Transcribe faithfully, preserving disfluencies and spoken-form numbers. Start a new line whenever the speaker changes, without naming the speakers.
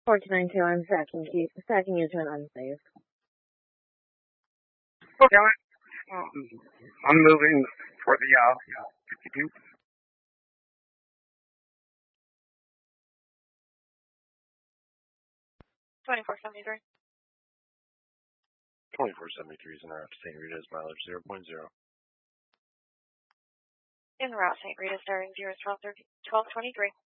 fourteen ninety-two, I'm stacking you, stacking you to an unsafe.
Okay, um, I'm moving for the uh, fifty-two.
twenty-four seventy-three.
twenty-four seventy-three is en route to Saint Rita's, mileage zero point zero.
En route, Saint Rita's, starting zero twelve twenty-three.